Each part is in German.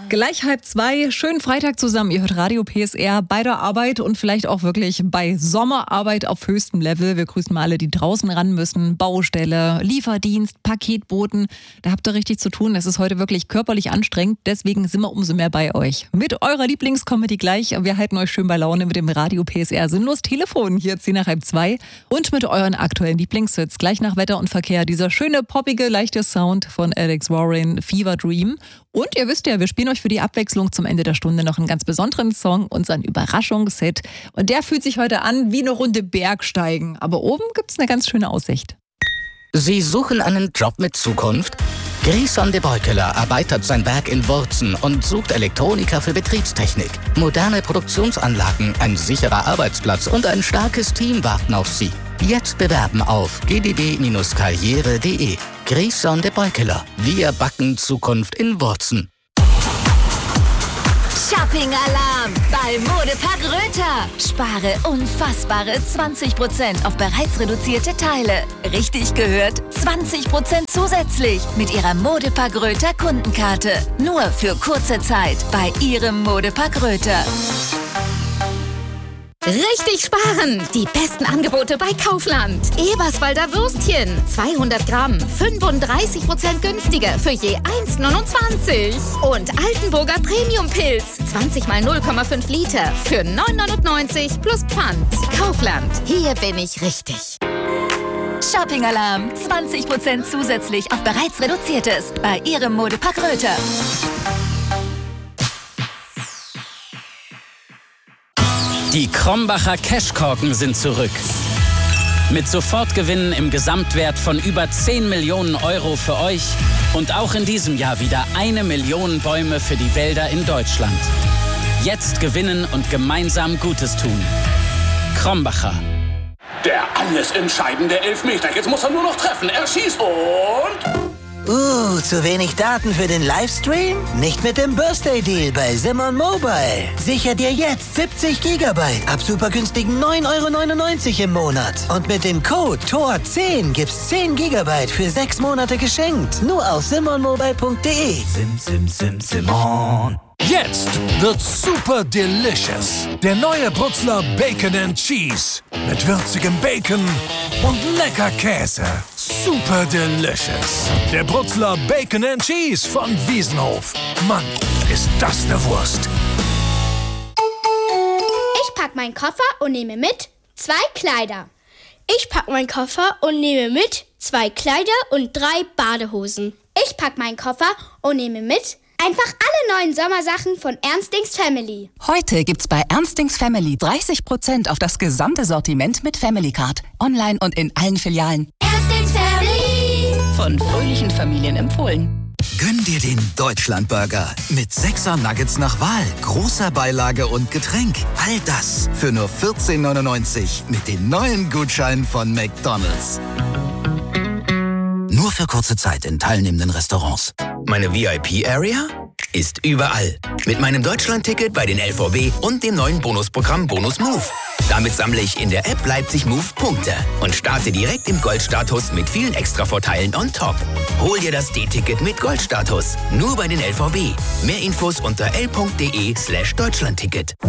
Gleich 1:30, schönen Freitag zusammen. Ihr hört Radio PSR bei der Arbeit und vielleicht auch wirklich bei Sommerarbeit auf höchstem Level. Wir grüßen mal alle, die draußen ran müssen. Baustelle, Lieferdienst, Paketboten. Da habt ihr richtig zu tun. Es ist heute wirklich körperlich anstrengend. Deswegen sind wir umso mehr bei euch. Mit eurer Lieblingscomedy gleich. Wir halten euch schön bei Laune mit dem Radio PSR Sinnlos Telefon. Hier 1:10 und mit euren aktuellen Lieblingshits. Gleich nach Wetter und Verkehr. Dieser schöne, poppige, leichte Sound von Alex Warren, Fever Dream. Und ihr wisst ja, wir spielen euch für die Abwechslung zum Ende der Stunde noch einen ganz besonderen Song, unseren Überraschungshit. Und der fühlt sich heute an wie eine Runde Bergsteigen. Aber oben gibt's eine ganz schöne Aussicht. Sie suchen einen Job mit Zukunft? Grison de Beukeler erweitert sein Werk in Wurzen und sucht Elektroniker für Betriebstechnik. Moderne Produktionsanlagen, ein sicherer Arbeitsplatz und ein starkes Team warten auf Sie. Jetzt bewerben auf gdd-karriere.de. Grison de Beukeler. Wir backen Zukunft in Wurzen. Shopping-Alarm bei Modepark Röther. Spare unfassbare 20% auf bereits reduzierte Teile. Richtig gehört, 20% zusätzlich mit Ihrer Modepark Röther Kundenkarte. Nur für kurze Zeit bei Ihrem Modepark Röther. Richtig sparen! Die besten Angebote bei Kaufland. Eberswalder Würstchen, 200 Gramm, 35% günstiger für je 1,29. Und Altenburger Premium-Pilz, 20 mal 0,5 Liter für 9,99 plus Pfand. Kaufland, hier bin ich richtig. Shopping-Alarm, 20% zusätzlich auf bereits reduziertes bei Ihrem Modepark Röther. Die Krombacher Cashkorken sind zurück. Mit Sofortgewinnen im Gesamtwert von über 10 Millionen Euro für euch und auch in diesem Jahr wieder 1 Million Bäume für die Wälder in Deutschland. Jetzt gewinnen und gemeinsam Gutes tun. Krombacher. Der alles entscheidende Elfmeter. Jetzt muss er nur noch treffen. Er schießt und... zu wenig Daten für den Livestream? Nicht mit dem Birthday Deal bei Simon Mobile. Sicher dir jetzt 70 GB ab super günstigen 9,99 € im Monat. Und mit dem Code TOR10 gibt's 10 GB für 6 Monate geschenkt. Nur auf simonmobile.de. Simon. Jetzt wird's super delicious. Der neue Bruxler Bacon and Cheese. Mit würzigem Bacon und lecker Käse. Super delicious. Der Bruxler Bacon and Cheese von Wiesenhof. Mann, ist das eine Wurst. Ich pack meinen Koffer und nehme mit 2 Kleider. Ich pack meinen Koffer und nehme mit 2 Kleider und 3 Badehosen. Ich pack meinen Koffer und nehme mit einfach alle neuen Sommersachen von Ernstings Family. Heute gibt's bei Ernstings Family 30% auf das gesamte Sortiment mit Family Card. Online und in allen Filialen. Ernstings Family. Von fröhlichen Familien empfohlen. Gönn dir den Deutschlandburger mit 6er Nuggets nach Wahl, großer Beilage und Getränk. All das für nur 14,99 € mit den neuen Gutscheinen von McDonald's. Nur für kurze Zeit in teilnehmenden Restaurants. Meine VIP-Area ist überall. Mit meinem Deutschland-Ticket bei den LVB und dem neuen Bonusprogramm Bonus Move. Damit sammle ich in der App Leipzig Move Punkte und starte direkt im Goldstatus mit vielen Extra-Vorteilen on top. Hol dir das D-Ticket mit Goldstatus. Nur bei den LVB. Mehr Infos unter l.de/Deutschlandticket.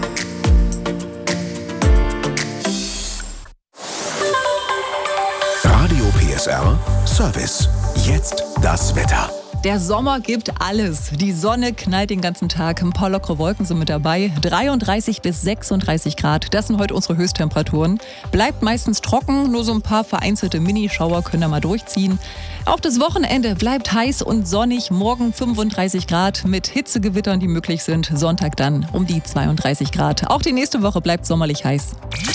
Radio PSR Service. Jetzt das Wetter. Der Sommer gibt alles. Die Sonne knallt den ganzen Tag. Ein paar lockere Wolken sind mit dabei. 33 bis 36 Grad. Das sind heute unsere Höchsttemperaturen. Bleibt meistens trocken. Nur so ein paar vereinzelte Minischauer können da mal durchziehen. Auch das Wochenende bleibt heiß und sonnig. Morgen 35 Grad mit Hitzegewittern, die möglich sind. Sonntag dann um die 32 Grad. Auch die nächste Woche bleibt sommerlich heiß.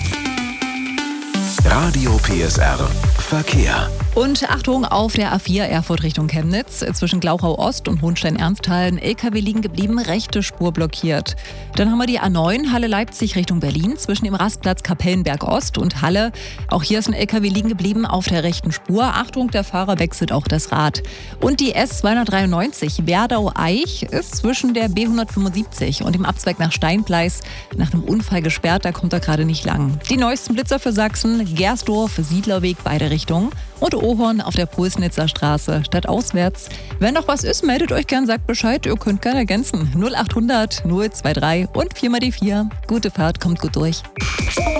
Radio PSR Verkehr. Und Achtung, auf der A4 Erfurt Richtung Chemnitz. Zwischen Glauchau Ost und Hohenstein-Ernsthal ein LKW liegen geblieben, rechte Spur blockiert. Dann haben wir die A9 Halle-Leipzig Richtung Berlin. Zwischen dem Rastplatz Kapellenberg Ost und Halle. Auch hier ist ein LKW liegen geblieben auf der rechten Spur. Achtung, der Fahrer wechselt auch das Rad. Und die S293 Werdau-Eich ist zwischen der B175 und dem Abzweig nach Steinpleis nach einem Unfall gesperrt. Da kommt er gerade nicht lang. Die neuesten Blitzer für Sachsen, Gersdorf, Siedlerweg, beide Richtungen. und Ohorn auf der Pulsnitzer Straße stadtauswärts. Wenn noch was ist, meldet euch gern, sagt Bescheid. Ihr könnt gerne ergänzen. 0800 023 und 4x4. Gute Fahrt, kommt gut durch.